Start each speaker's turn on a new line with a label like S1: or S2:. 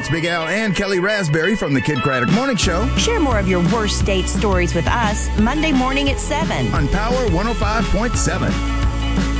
S1: It's Big Al and Kelly Raspberry from the Kid Craddock Morning Show
S2: Share more of your worst date stories with us Monday morning at 7.
S1: on Power 105.7.